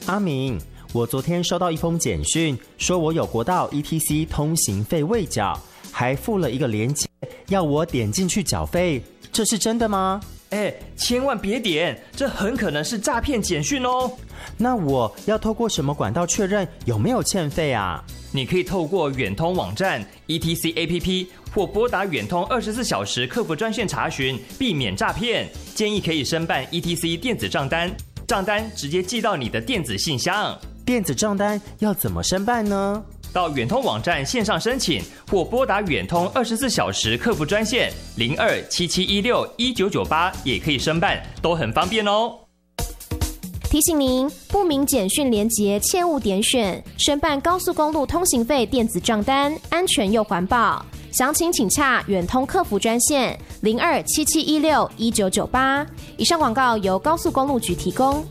阿明，我昨天收到一封简讯，说我有国道 ETC 通行费未缴，还附了一个连结，要我点进去缴费，这是真的吗？ 千万别点，这很可能是诈骗简讯哦。 那我要透过什么管道确认有没有欠费啊？ 你可以透过远通网站、ETC APP 或拨打远通24小时客服专线查询，避免诈骗。建议可以申办 ETC 电子账单，账单直接寄到你的电子信箱。 电子账单要怎么申办呢？ 到远通网站线上申请，或拨打远通24小时客服专线0277161998也可以申办，都很方便哦。 提醒您，不明简讯连结切勿点选，申办高速公路通行费电子账单，安全又环保。详情请洽远通客服专线0277161998。以上广告由高速公路局提供。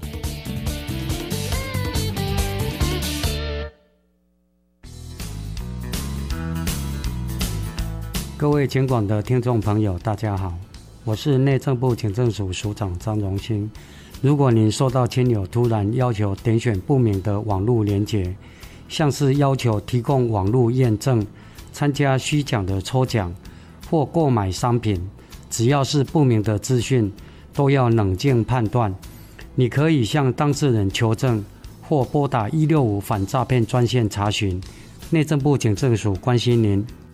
各位警广的听众朋友，大家好，我是内政部警政署署长张荣兴。如果您收到亲友突然要求点选不明的网络连结，像是要求提供网络验证、参加虚假的抽奖或购买商品，只要是不明的资讯，都要冷静判断。你可以向当事人求证，或拨打165反诈骗专线查询。内政部警政署关心您。